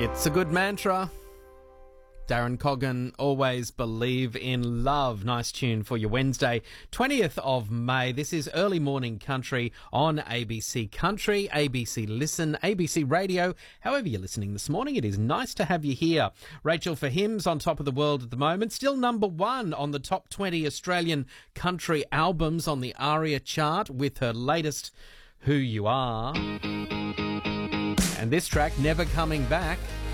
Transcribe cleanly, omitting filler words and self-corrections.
It's a good mantra. Darren Coggan, Always Believe in Love. Nice tune for your Wednesday, 20th of May. This is Early Morning Country on ABC Country, ABC Listen, ABC Radio. However you're listening this morning, it is nice to have you here. Rachel Fahim's on top of the world at the moment. Still number one on the top 20 Australian country albums on the ARIA chart with her latest Who You Are. And this track, Never Coming Back.